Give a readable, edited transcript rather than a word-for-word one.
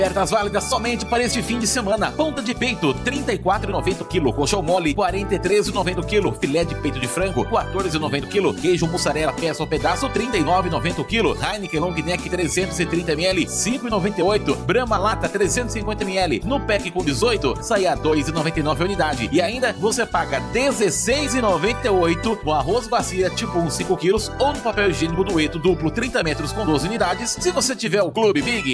Ofertas válidas somente para este fim de semana. Ponta de peito, R$ 34,90 kg. Colchão mole, R$ 43,90 kg. Filé de peito de frango, R$ 14,90 kg. Queijo mussarela peça ou pedaço, R$ 39,90 kg. Heineken Long Neck 330 ml, R$ 5,98. Brahma Lata 350 ml. No pack com 18, sai a R$ 2,99 a unidade. E ainda você paga R$ 16,98 no arroz bacia tipo 1 5 kg ou no papel higiênico Dueto duplo 30 metros com 12 unidades se você tiver o Clube Big.